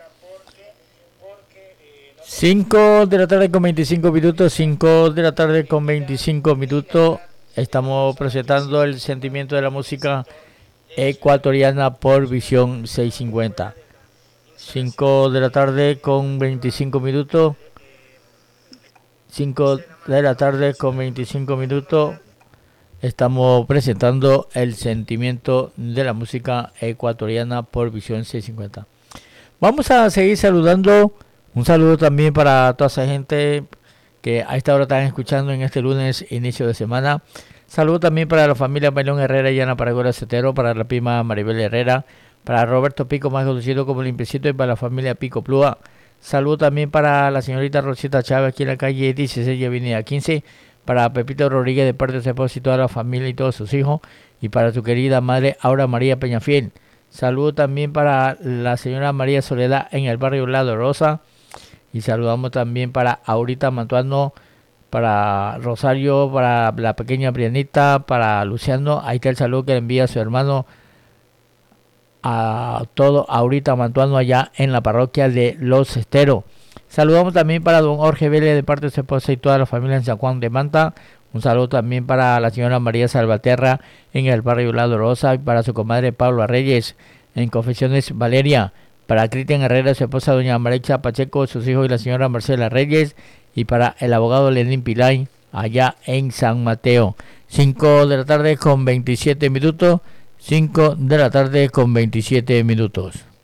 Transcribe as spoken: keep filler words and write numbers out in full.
cinco de la tarde con veinticinco minutos, cinco de la tarde con veinticinco minutos. Estamos presentando el sentimiento de la música ecuatoriana por Visión seiscientos cincuenta. cinco de la tarde con veinticinco minutos. cinco de la tarde con veinticinco minutos. Estamos presentando el sentimiento de la música ecuatoriana por Visión seiscientos cincuenta. Vamos a seguir saludando. Un saludo también para toda esa gente que a esta hora están escuchando en este lunes, inicio de semana. Saludo también para la familia Melón Herrera y Ana Paragola Cetero, para la prima Maribel Herrera, para Roberto Pico, más conocido como Limpiecito, y para la familia Pico Plúa. Saludo también para la señorita Rosita Chávez, aquí en la calle dieciséis, avenida quince, para Pepito Rodríguez de parte de su esposo y toda la familia y todos sus hijos, y para su querida madre Aura María Peñafiel. Saludo también para la señora María Soledad en el barrio Lado Rosa. Y saludamos también para Aurita Mantuano, para Rosario, para la pequeña Brianita, para Luciano. Ahí está el saludo que le envía a su hermano, a todo Aurita Mantuano allá en la parroquia de Los Esteros. Saludamos también para don Jorge Vélez de parte de su esposa y toda la familia en San Juan de Manta. Un saludo también para la señora María Salvaterra en el barrio Lado Rosa y para su comadre Pablo Reyes en Confesiones Valeria. Para Cristian Herrera, su esposa doña Marecha Pacheco, sus hijos y la señora Marcela Reyes. Y para el abogado Lenín Pilay, allá en San Mateo. cinco de la tarde con veintisiete minutos. cinco de la tarde con veintisiete minutos.